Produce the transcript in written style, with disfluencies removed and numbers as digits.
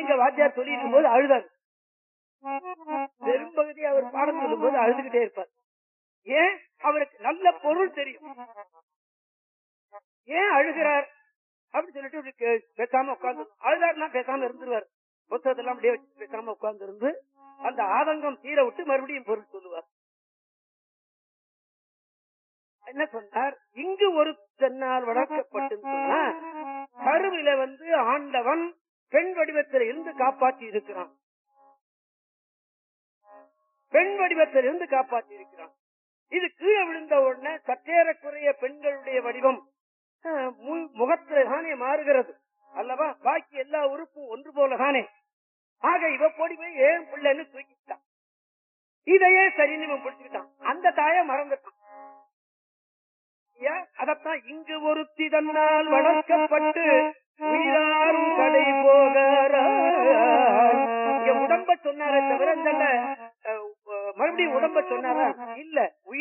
எங்க வாத்தியார் சொல்லி இருக்கும் போது அழுதார். பெரும்பகுதி அவர் பாடம் சொல்லும் போது அழுதுகிட்டே இருப்பார். ஏன்? அவருக்கு நல்ல பொருள் தெரியும். ஏன் அழுகிறார் அப்படின்னு சொல்லிட்டு பேசாம உட்கார்ந்து அழுதாருன்னா பேசாம இருந்துருவார். புத்தகத்தெல்லாம் அப்படியே வச்சு பேசாம உட்கார்ந்து இருந்து அந்த ஆதங்கம் தீர விட்டு மறுபடியும் பொருள் சொல்லுவார். என்ன சொன்னார்? இங்கு ஒரு தென்னால் வளர்க்கப்பட்டு கருவில ஆண்டவன் பெண் வடிவத்தில் இருந்து காப்பாற்றி இருக்கிறான். பெண் வடிவத்தில் இருந்து காப்பாற்றி இருக்கிறான். இது கீழே விழுந்த உடனே சற்றேறக்குறைய பெண்களுடைய வடிவம் முகத்துல தானே மாறுகிறது அல்லவா? பாக்கி எல்லா உறுப்பும் ஒன்று போல தானே. ஆக இவ போடி போய் ஏன் பிள்ளைன்னு தூக்கிட்டான். இதையே சரின்னு இவன் பிடிச்சுக்கிட்டான். அந்த தாயை மறந்துட்டான். அதத்தான் இங்கு ஒருத்தி தன்னால் வளர்க்கப்பட்டு உயிராரும் கடை போக உடம்ப சொன்னாரே தவிர மறுபடியும் உடம்ப சொன்னாரா? இல்ல,